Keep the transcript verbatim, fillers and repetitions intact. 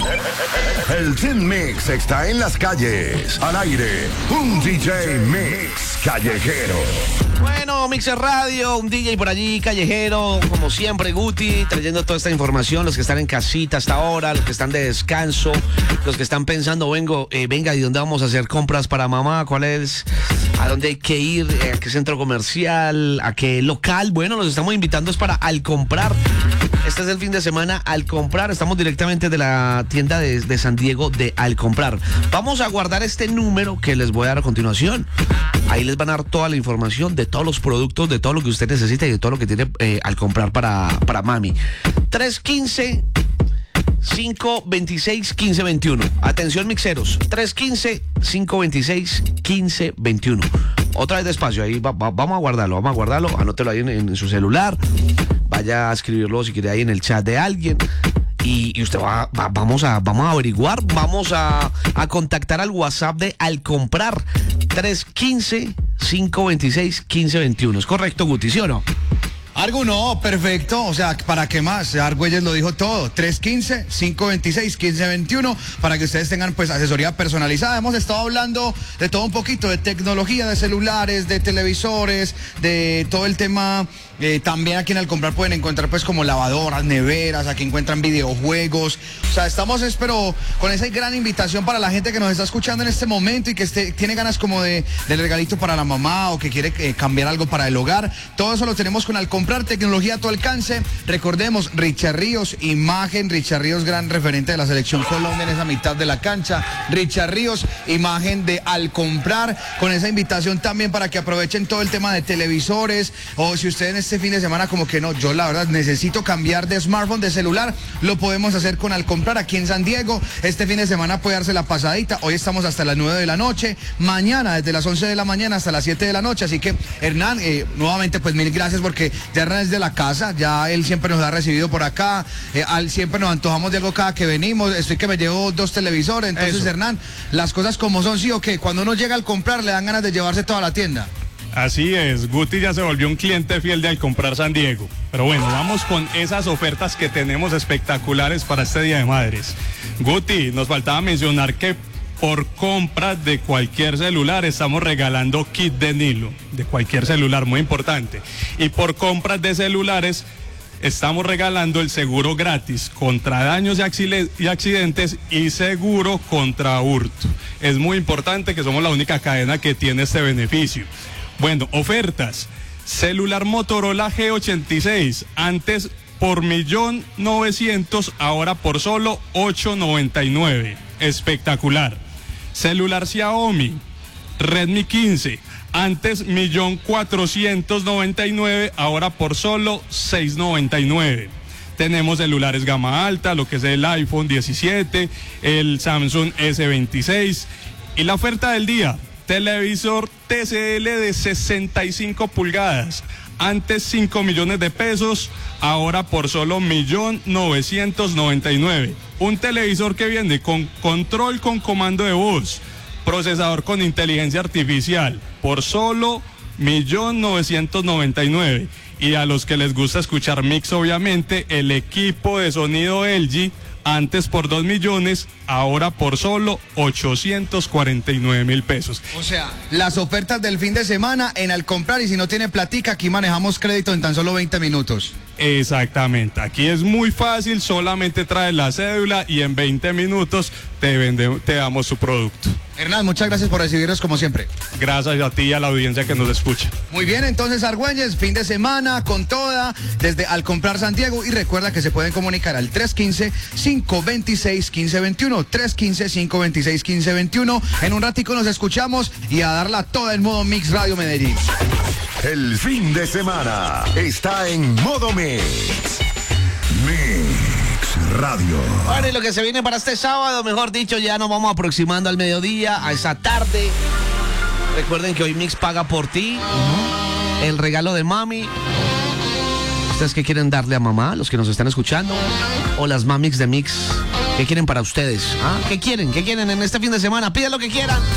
El Team Mix está en las calles, al aire, un D J Mix callejero. Bueno, Mixer Radio, un D J por allí callejero, como siempre, Guti, trayendo toda esta información, los que están en casita hasta ahora, los que están de descanso, los que están pensando, vengo, eh, venga, ¿y dónde vamos a hacer compras para mamá? ¿Cuál es? ¿A dónde hay que ir? ¿A qué centro comercial? ¿A qué local? Bueno, los estamos invitando es para Al Comprar. Este es el fin de semana Al Comprar. Estamos directamente de la tienda de, de San Diego de Al Comprar. Vamos a guardar este número que les voy a dar a continuación. Ahí les van a dar toda la información de todos los productos, de todo lo que usted necesita y de todo lo que tiene eh, Al Comprar para, para mami. tres uno cinco, cinco dos seis, uno cinco dos uno. Atención, mixeros. tres uno cinco, cinco dos seis, uno cinco dos uno. Otra vez despacio, ahí va, va, vamos a guardarlo, vamos a guardarlo, anótelo ahí en, en su celular, vaya a escribirlo si quiere ahí en el chat de alguien y, y usted va, va, vamos a, vamos a averiguar, vamos a, a contactar al WhatsApp de Al Comprar, tres uno cinco, cinco dos seis, uno cinco dos uno. ¿Es correcto, Guti, sí o no? Argu, no, perfecto, o sea, ¿para qué más? Argüelles lo dijo todo, tres uno cinco, cinco dos seis, uno cinco dos uno, para que ustedes tengan pues asesoría personalizada. Hemos estado hablando de todo un poquito, de tecnología, de celulares, de televisores, de todo el tema. Eh, también aquí en Al Comprar pueden encontrar pues como lavadoras, neveras, aquí encuentran videojuegos. O sea, estamos, espero, con esa gran invitación para la gente que nos está escuchando en este momento y que esté, tiene ganas como de del regalito para la mamá o que quiere eh, cambiar algo para el hogar. Todo eso lo tenemos con Al Comprar, tecnología a tu alcance. Recordemos, Richard Ríos, imagen, Richard Ríos, gran referente de la selección Colombia en esa mitad de la cancha. Richard Ríos, imagen de Al Comprar, con esa invitación también para que aprovechen todo el tema de televisores, o si ustedes en este fin de semana como que no, yo la verdad necesito cambiar de smartphone, de celular, lo podemos hacer con Al Comprar aquí en San Diego. Este fin de semana puede darse la pasadita. Hoy estamos hasta las nueve de la noche, mañana desde las once de la mañana hasta las siete de la noche, así que Hernán, eh, nuevamente pues mil gracias porque ya Hernán es de la casa, ya él siempre nos ha recibido por acá, eh, al, siempre nos antojamos de algo cada que venimos, estoy que me llevo dos televisores, entonces Eso. Hernán, las cosas como son, sí o qué, cuando uno llega Al Comprar le dan ganas de llevarse toda la tienda. Así es, Guti ya se volvió un cliente fiel de Al Comprar San Diego. Pero bueno, vamos con esas ofertas que tenemos espectaculares para este Día de Madres. Guti, nos faltaba mencionar que por compras de cualquier celular estamos regalando kit de Nilo, de cualquier celular, muy importante. Y por compras de celulares estamos regalando el seguro gratis contra daños y accidentes y seguro contra hurto. Es muy importante que somos la única cadena que tiene este beneficio. Bueno, ofertas. Celular Motorola G ochenta y seis, antes por millón novecientos, ahora por solo ocho noventa y nueve. Espectacular. Celular Xiaomi Redmi quince, antes millón cuatrocientos noventa y nueve, ahora por solo seis noventa y nueve. Tenemos celulares gama alta, lo que es el iPhone diecisiete, el Samsung S veintiséis y la oferta del día. Televisor T C L de sesenta y cinco pulgadas, antes cinco millones de pesos, ahora por solo millón novecientos noventa y nueve. Un televisor que viene con control con comando de voz, procesador con inteligencia artificial, por solo millón novecientos noventa y nueve. Y a los que les gusta escuchar mix, obviamente, el equipo de sonido L G, antes por dos millones, ahora por solo ochocientos cuarenta y nueve mil pesos. O sea, las ofertas del fin de semana en Al Comprar, y si no tiene platica, aquí manejamos crédito en tan solo veinte minutos. Exactamente, aquí es muy fácil, solamente trae la cédula y en veinte minutos te, vende, te damos su producto. Hernán, muchas gracias por recibirnos como siempre. Gracias a ti y a la audiencia que nos escucha. Muy bien, entonces Argüelles, fin de semana con toda, desde Al Comprar San Diego, y recuerda que se pueden comunicar al tres uno cinco, cinco dos seis, uno cinco dos uno, tres uno cinco, cinco dos seis, uno cinco dos uno. En un ratico nos escuchamos y a darla toda en modo Mix Radio Medellín. El fin de semana está en modo Mix. Mix Radio. Bueno, y lo que se viene para este sábado, mejor dicho, ya nos vamos aproximando al mediodía, a esa tarde. Recuerden que hoy Mix paga por ti. Uh-huh. El regalo de mami. ¿Ustedes qué quieren darle a mamá, los que nos están escuchando? O las mamix de Mix, ¿qué quieren para ustedes? ¿Ah? ¿Qué quieren? ¿Qué quieren en este fin de semana? Piden lo que quieran.